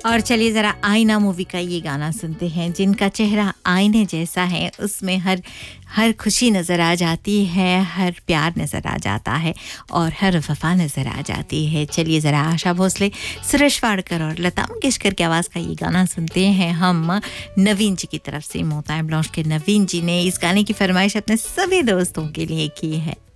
और चलिए ज़रा आईना मूवी का ये गाना सुनते हैं। जिनका चेहरा आईने जैसा है उसमें हर खुशी नज़र आ जाती है, हर प्यार नज़र आ जाता है और हर वफ़ा नज़र आ जाती है। चलिए ज़रा आशा भोसले, सुरेश वाडकर और लता मंगेशकर की आवाज़ का ये गाना सुनते हैं हम नवीन जी की तरफ से। मोता ब्लॉश के नवीन जी ने इस गाने की फरमाइश अपने सभी दोस्तों के लिए की है।